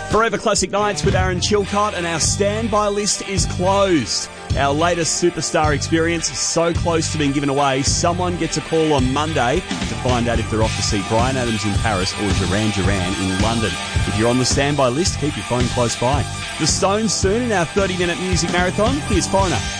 Forever Classic Nights with Aaron Chilcott, and our standby list is closed. Our latest superstar experience is so close to being given away, someone gets a call on Monday to find out if they're off to see Bryan Adams in Paris or Duran Duran in London. If you're on the standby list, keep your phone close by. The Stones soon in our 30-minute music marathon. Here's Foreigner.